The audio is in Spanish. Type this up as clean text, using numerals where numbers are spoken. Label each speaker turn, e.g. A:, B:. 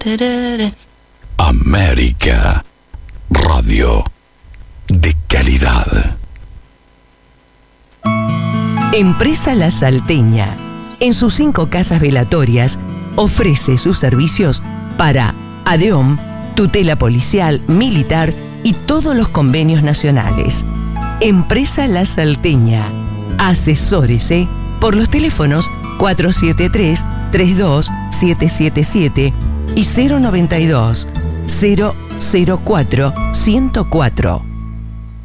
A: América Radio de calidad.
B: Empresa La Salteña, en sus 5 casas velatorias, ofrece sus servicios para ADEOM, tutela policial, militar y todos los convenios nacionales. Empresa La Salteña. Asesórese por los teléfonos 473-32777 y 092-004-104.